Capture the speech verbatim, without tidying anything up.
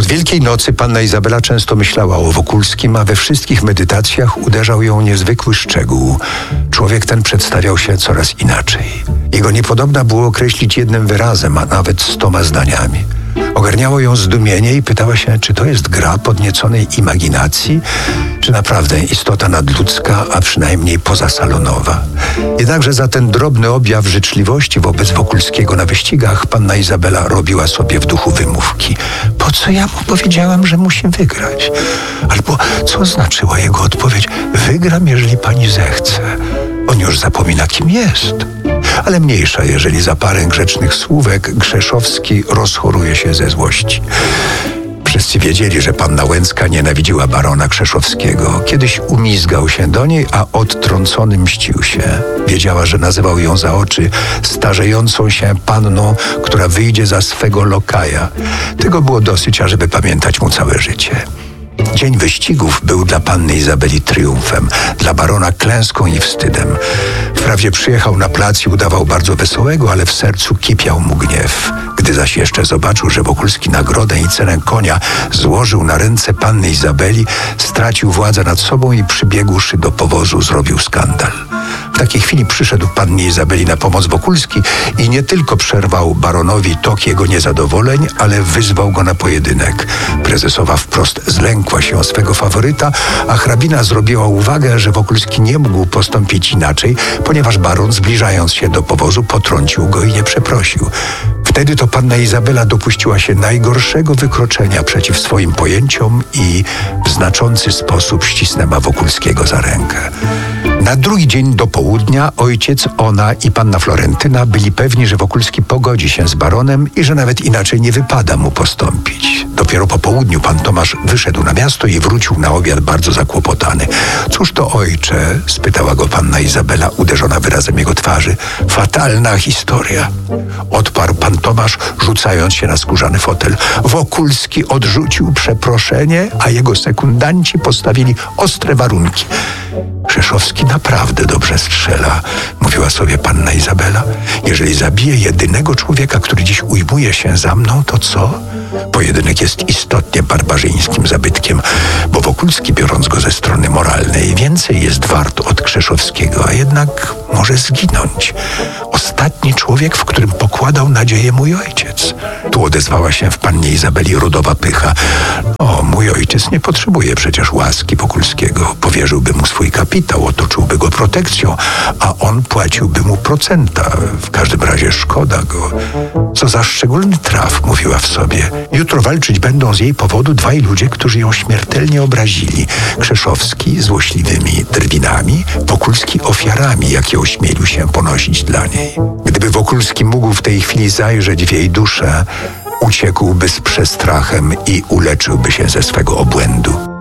Od Wielkiej Nocy panna Izabela często myślała o Wokulskim, a we wszystkich medytacjach uderzał ją niezwykły szczegół. Człowiek ten przedstawiał się coraz inaczej. Jego niepodobna było określić jednym wyrazem, a nawet stoma zdaniami. Ogarniało ją zdumienie i pytała się, czy to jest gra podnieconej imaginacji, czy naprawdę istota nadludzka, a przynajmniej pozasalonowa. Jednakże za ten drobny objaw życzliwości wobec Wokulskiego na wyścigach panna Izabela robiła sobie w duchu wymówki. Po co ja mu powiedziałam, że musi wygrać? Albo co znaczyła jego odpowiedź? Wygram, jeżeli pani zechce. On już zapomina, kim jest. Ale mniejsza, jeżeli za parę grzecznych słówek Krzeszowski rozchoruje się ze złości. Wszyscy wiedzieli, że panna Łęcka nienawidziła barona Krzeszowskiego. Kiedyś umizgał się do niej, a odtrącony mścił się. Wiedziała, że nazywał ją za oczy starzejącą się panną, która wyjdzie za swego lokaja. Tego było dosyć, ażeby pamiętać mu całe życie. Dzień wyścigów był dla panny Izabeli triumfem, dla barona klęską i wstydem. Wprawdzie przyjechał na plac i udawał bardzo wesołego, ale w sercu kipiał mu gniew. Gdy zaś jeszcze zobaczył, że Wokulski nagrodę i cenę konia złożył na ręce panny Izabeli, stracił władzę nad sobą i przybiegłszy do powozu zrobił skandal. W takiej chwili przyszedł pannie Izabeli na pomoc Wokulski i nie tylko przerwał baronowi tok jego niezadowoleń, ale wyzwał go na pojedynek. Prezesowa wprost zlękła się o swego faworyta, a hrabina zrobiła uwagę, że Wokulski nie mógł postąpić inaczej, ponieważ baron, zbliżając się do powozu, potrącił go i nie przeprosił. Wtedy to panna Izabela dopuściła się najgorszego wykroczenia przeciw swoim pojęciom i w znaczący sposób ścisnęła Wokulskiego za rękę. Na drugi dzień do południa ojciec, ona i panna Florentyna byli pewni, że Wokulski pogodzi się z baronem i że nawet inaczej nie wypada mu postąpić. Dopiero po południu pan Tomasz wyszedł na miasto i wrócił na obiad bardzo zakłopotany. Cóż to, ojcze? Spytała go panna Izabela, uderzona wyrazem jego twarzy. Fatalna historia. Odparł pan Tomasz, rzucając się na skórzany fotel. Wokulski odrzucił przeproszenie, a jego sekundanci postawili ostre warunki. Krzeszowski naprawdę dobrze strzela, mówiła sobie panna Izabela. Jeżeli zabije jedynego człowieka, który dziś ujmuje się za mną, to co? Pojedynek jest istotnie barbarzyńskim zabytkiem, bo Wokulski, biorąc go ze strony moralnej, więcej jest wart od Krzeszowskiego, a jednak może zginąć. Ostatni człowiek, w którym pokładał nadzieję mój ojciec. Tu odezwała się w pannie Izabeli rodowa pycha. O, mój ojciec nie potrzebuje przecież łaski Wokulskiego. Powierzyłby mu swój kapitał, otoczyłby go protekcją, a on płaciłby mu procenta. W każdym razie szkoda go. Co za szczególny traf, mówiła w sobie. Jutro walczyć będą z jej powodu dwaj ludzie, którzy ją śmiertelnie obrazili. Krzeszowski złośliwymi drwinami, Wokulski ofiarami, jakie ośmielił się ponosić dla niej. Gdyby Wokulski mógł w tej chwili zajrzeć w jej duszę, uciekłby z przestrachem i uleczyłby się ze swego obłędu.